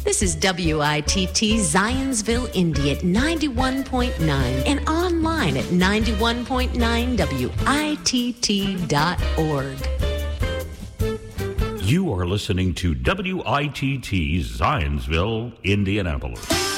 This is WITT Zionsville, Indy at 91.9 and online at 91.9WITT.org. You are listening to WITT Zionsville, Indianapolis.